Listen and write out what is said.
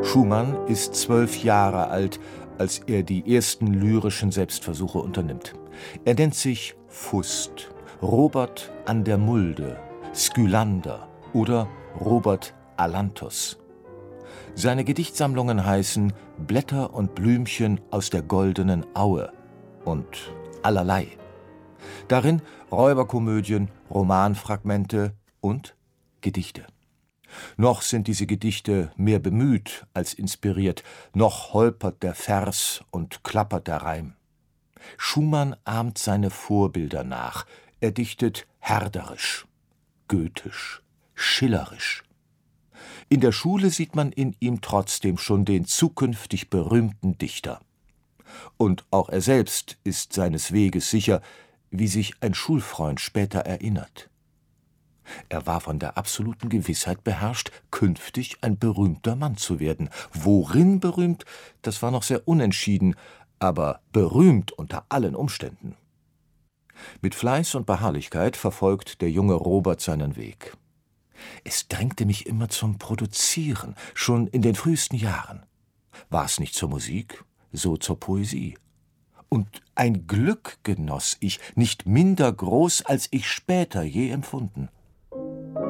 Schumann ist 12 Jahre alt, als er die ersten lyrischen Selbstversuche unternimmt. Er nennt sich Fust, Robert an der Mulde, Skylander oder Robert Alanthus. Seine Gedichtsammlungen heißen Blätter und Blümchen aus der goldenen Aue und allerlei. Darin Räuberkomödien, Romanfragmente und Gedichte. Noch sind diese Gedichte mehr bemüht als inspiriert, noch holpert der Vers und klappert der Reim. Schumann ahmt seine Vorbilder nach, er dichtet herderisch, goethisch, schillerisch. In der Schule sieht man in ihm trotzdem schon den zukünftig berühmten Dichter. Und auch er selbst ist seines Weges sicher, wie sich ein Schulfreund später erinnert. Er war von der absoluten Gewissheit beherrscht, künftig ein berühmter Mann zu werden. Worin berühmt, das war noch sehr unentschieden, aber berühmt unter allen Umständen. Mit Fleiß und Beharrlichkeit verfolgt der junge Robert seinen Weg. Es drängte mich immer zum Produzieren, schon in den frühesten Jahren. War es nicht zur Musik, so zur Poesie. Und ein Glück genoss ich, nicht minder groß, als ich später je empfunden.